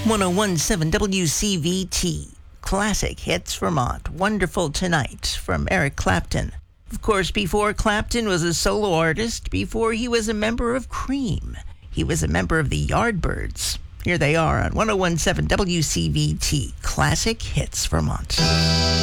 1017 WCVT. Classic Hits Vermont. Wonderful Tonight from Eric Clapton. Of course, before Clapton was a solo artist, before he was a member of Cream, he was a member of the Yardbirds. Here they are on 1017 WCVT. Classic Hits Vermont.